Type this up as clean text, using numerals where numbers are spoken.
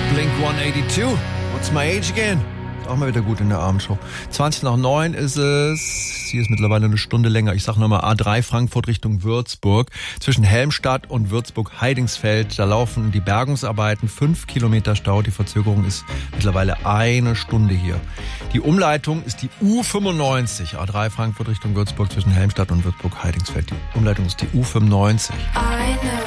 Blink 182. What's my age again? Auch mal wieder gut in der Abendshow. 20:09 ist es. Sie ist mittlerweile eine Stunde länger. Ich sage nochmal A3 Frankfurt Richtung Würzburg. Zwischen Helmstadt und Würzburg-Heidingsfeld. Da laufen die Bergungsarbeiten. 5 Kilometer Stau. Die Verzögerung ist mittlerweile eine Stunde hier. Die Umleitung ist die U95. A3 Frankfurt Richtung Würzburg zwischen Helmstadt und Würzburg-Heidingsfeld. Die Umleitung ist die U95.